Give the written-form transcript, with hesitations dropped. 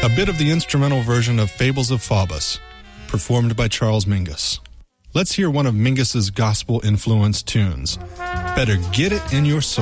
A bit of the instrumental version of Fables of Faubus, performed by Charles Mingus. Let's hear one of Mingus's gospel-influenced tunes. Better Get It in Your Soul.